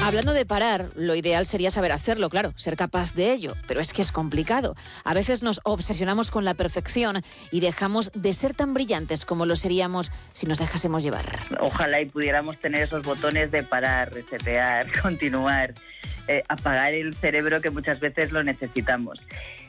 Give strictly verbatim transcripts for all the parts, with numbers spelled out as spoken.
Hablando de parar, lo ideal sería saber hacerlo, claro, ser capaz de ello, pero es que es complicado. A veces nos obsesionamos con la perfección y dejamos de ser tan brillantes como lo seríamos si nos dejásemos llevar. Ojalá y pudiéramos tener esos botones de parar, resetear, continuar, eh, apagar el cerebro, que muchas veces lo necesitamos.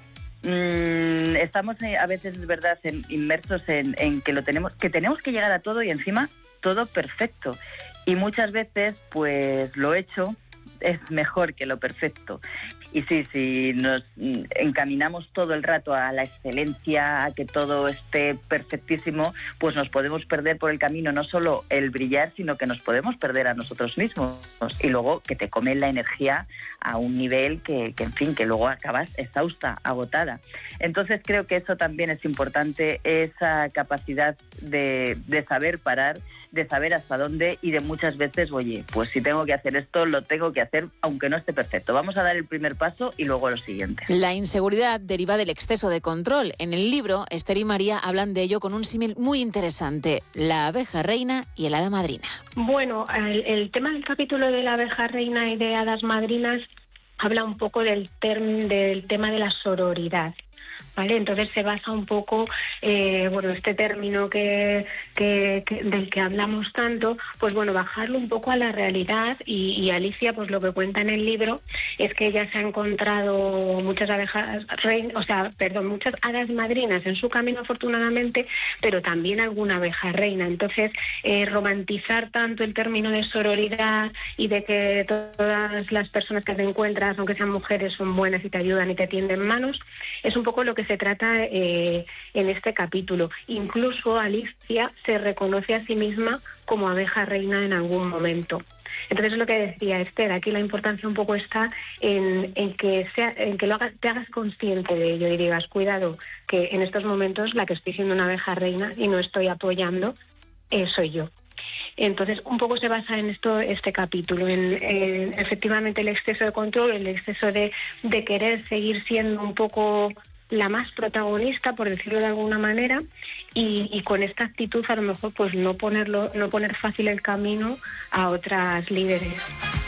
Mm, estamos a veces, es verdad, en, inmersos en, en que lo tenemos, que tenemos que llegar a todo y encima todo perfecto. Y muchas veces, pues lo hecho es mejor que lo perfecto. Y sí, si nos encaminamos todo el rato a la excelencia, a que todo esté perfectísimo, pues nos podemos perder por el camino no solo el brillar, sino que nos podemos perder a nosotros mismos. Y luego que te comen la energía a un nivel que, que en fin, que luego acabas exhausta, agotada. Entonces creo que eso también es importante, esa capacidad de, de saber parar, de saber hasta dónde y de muchas veces, oye, pues si tengo que hacer esto, lo tengo que hacer aunque no esté perfecto. Vamos a dar el primer paso y luego lo siguiente. La inseguridad deriva del exceso de control. En el libro, Esther y María hablan de ello con un símil muy interesante: la abeja reina y el hada madrina. Bueno, el, el tema del capítulo de la abeja reina y de hadas madrinas habla un poco del, term, del tema de la sororidad. ¿Vale? Entonces se basa un poco, eh, bueno, este término que, que, que del que hablamos tanto, pues bueno, bajarlo un poco a la realidad. Y, y Alicia, pues lo que cuenta en el libro es que ella se ha encontrado muchas abejas reinas, o sea, perdón, muchas hadas madrinas en su camino, afortunadamente, pero también alguna abeja reina. Entonces, eh, romantizar tanto el término de sororidad y de que todas las personas que te encuentras, aunque sean mujeres, son buenas y te ayudan y te tienden manos, es un poco lo que se trata eh, en este capítulo. Incluso Alicia se reconoce a sí misma como abeja reina en algún momento. Entonces es lo que decía Esther, aquí la importancia un poco está en, en que sea, en que lo hagas, te hagas consciente de ello y digas, cuidado, que en estos momentos la que estoy siendo una abeja reina y no estoy apoyando, eh, soy yo. Entonces, un poco se basa en esto este capítulo, en, en efectivamente el exceso de control, el exceso de, de querer seguir siendo un poco la más protagonista, por decirlo de alguna manera, y, y con esta actitud a lo mejor pues no ponerlo, no poner fácil el camino a otras líderes.